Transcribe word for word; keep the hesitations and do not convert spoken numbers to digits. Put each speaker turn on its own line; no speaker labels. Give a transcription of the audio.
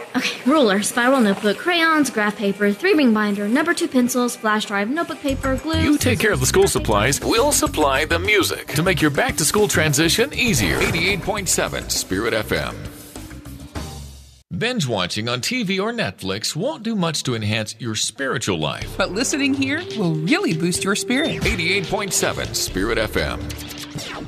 Okay, ruler, spiral notebook, crayons, graph paper, three-ring binder, number two pencils, flash drive, notebook paper, glue...
You take care of the school supplies, we'll supply the music to make your back-to-school transition easier. eighty-eight point seven Spirit F M. Binge watching on T V or Netflix won't do much to enhance your spiritual life.
But listening here will really boost your spirit.
eighty-eight point seven Spirit F M.